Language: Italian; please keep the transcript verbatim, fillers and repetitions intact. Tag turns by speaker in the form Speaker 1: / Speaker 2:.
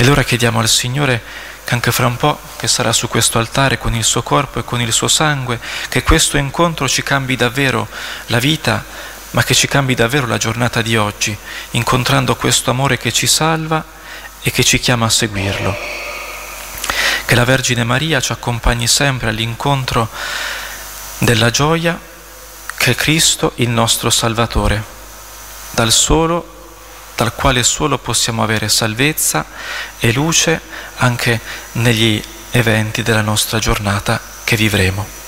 Speaker 1: E allora chiediamo al Signore che anche fra un po', che sarà su questo altare con il suo corpo e con il suo sangue, che questo incontro ci cambi davvero la vita, ma che ci cambi davvero la giornata di oggi, incontrando questo amore che ci salva e che ci chiama a seguirlo. Che la Vergine Maria ci accompagni sempre all'incontro della gioia che è Cristo il nostro Salvatore, dal solo dal quale solo possiamo avere salvezza e luce anche negli eventi della nostra giornata che vivremo.